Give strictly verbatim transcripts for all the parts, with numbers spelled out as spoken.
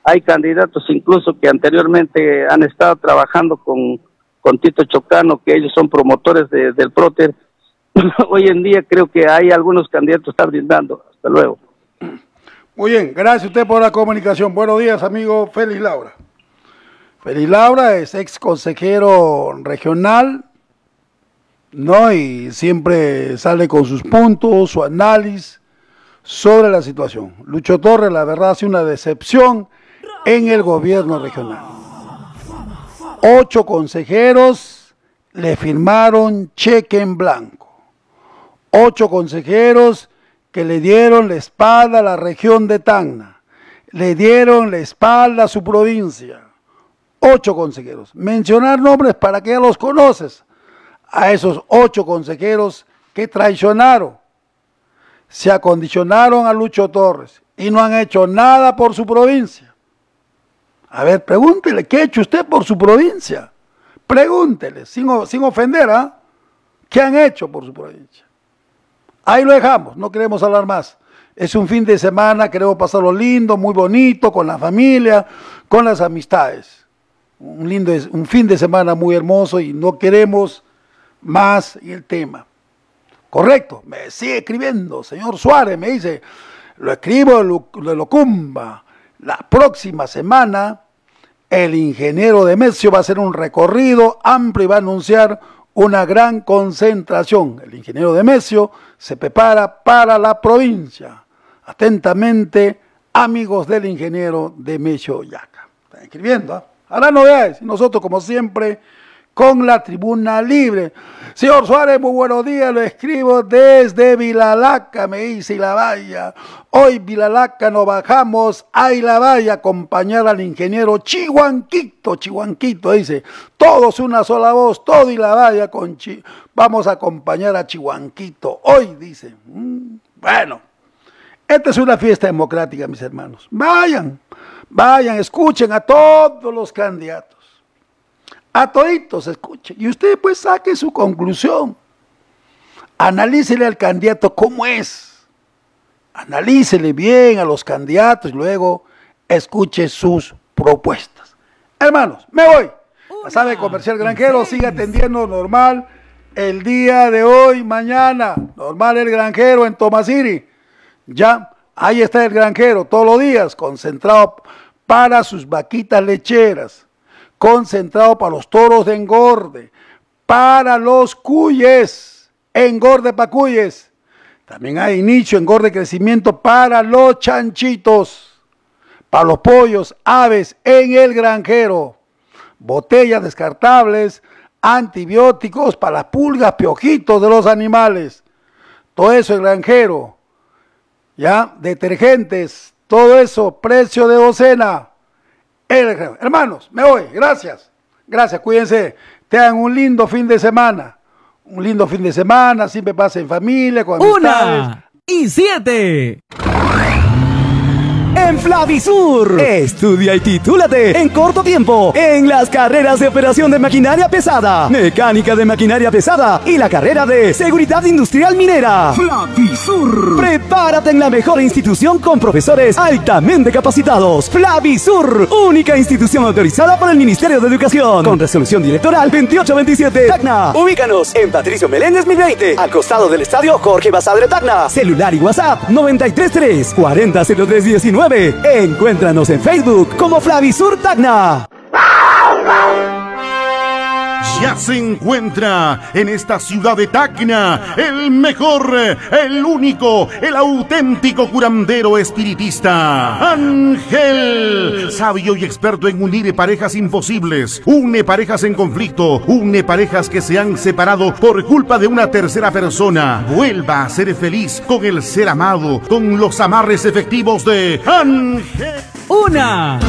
hay candidatos incluso que anteriormente han estado trabajando con, con Tito Chocano, que ellos son promotores de, del Próter. Hoy en día creo que hay algunos candidatos que están brindando. Hasta luego. Muy bien, gracias a usted por la comunicación. Buenos días, amigo Félix Laura. Félix Laura es ex consejero regional, ¿no? Y siempre sale con sus puntos, su análisis sobre la situación. Lucho Torres, la verdad, hace una decepción en el gobierno regional. Ocho consejeros le firmaron cheque en blanco. Ocho consejeros que le dieron la espalda a la región de Tacna. Le dieron la espalda a su provincia. Ocho consejeros. Mencionar nombres para que ya los conoces. A esos ocho consejeros que traicionaron. Se acondicionaron a Lucho Torres y no han hecho nada por su provincia. A ver, pregúntele, ¿qué ha hecho usted por su provincia? Pregúntele, sin, sin ofender, ¿ah? ¿eh? ¿Qué han hecho por su provincia? Ahí lo dejamos, no queremos hablar más. Es un fin de semana, queremos pasarlo lindo, muy bonito, con la familia, con las amistades. Un, lindo, un fin de semana muy hermoso y no queremos más el tema. Correcto, me sigue escribiendo, señor Suárez, me dice, lo escribo de Locumba. La próxima semana el ingeniero Demesio va a hacer un recorrido amplio y va a anunciar una gran concentración. El ingeniero Demesio se prepara para la provincia. Atentamente, amigos del ingeniero Demesio Yaca. Están escribiendo, ¿eh? Hará novedades y nosotros, como siempre, con la tribuna libre. Señor Suárez, muy buenos días, lo escribo desde Vilalaca, me dice Ilabaya. Hoy Vilalaca nos bajamos a Ilabaya a acompañar al ingeniero Chihuanquito, Chihuanquito, dice, todos una sola voz, todo Ilabaya con Chi, vamos a acompañar a Chihuanquito. Hoy, dice, mmm, bueno, esta es una fiesta democrática, mis hermanos. Vayan, vayan, escuchen a todos los candidatos. A toditos escuche, y usted pues saque su conclusión. Analícele al candidato cómo es. Analícele bien a los candidatos y luego escuche sus propuestas. Hermanos, me voy. La sala de comercial Granjero sigue atendiendo normal el día de hoy, mañana. Normal el Granjero en Tomasiri. Ya, ahí está el Granjero todos los días, concentrado para sus vaquitas lecheras. Concentrado para los toros de engorde, para los cuyes, engorde para cuyes. También hay nicho, engorde, crecimiento para los chanchitos, para los pollos, aves en el Granjero. Botellas descartables, antibióticos para las pulgas, piojitos de los animales. Todo eso el Granjero. Ya, detergentes, todo eso, precio de docena. Hermanos, me voy, gracias, gracias, cuídense, tengan un lindo fin de semana, un lindo fin de semana, siempre pasen en familia, con amistades. Una y siete. En Flavisur, estudia y titúlate en corto tiempo en las carreras de operación de maquinaria pesada, mecánica de maquinaria pesada y la carrera de seguridad industrial minera. Flavisur. Prepárate en la mejor institución con profesores altamente capacitados. Flavisur, única institución autorizada por el Ministerio de Educación, con resolución directoral veintiocho veintisiete. Tacna. Ubícanos en Patricio Meléndez mil veinte, al costado del estadio Jorge Basadre Tacna. Celular y WhatsApp noventa y tres tres cuarenta cero tres diecinueve. Encuéntranos en Facebook como Flavisur Tacna. Ya se encuentra en esta ciudad de Tacna el mejor, el único, el auténtico curandero espiritista, Ángel, sabio y experto en unir parejas imposibles, une parejas en conflicto, une parejas que se han separado por culpa de una tercera persona. Vuelva a ser feliz con el ser amado, con los amarres efectivos de Ángel. Una.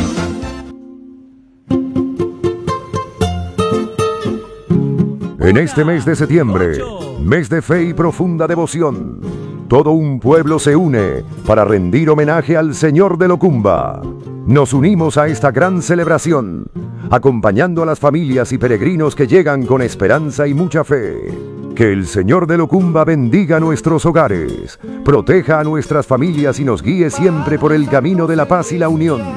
En este mes de septiembre, mes de fe y profunda devoción, todo un pueblo se une para rendir homenaje al Señor de Locumba. Nos unimos a esta gran celebración, acompañando a las familias y peregrinos que llegan con esperanza y mucha fe. Que el Señor de Locumba bendiga nuestros hogares, proteja a nuestras familias y nos guíe siempre por el camino de la paz y la unión.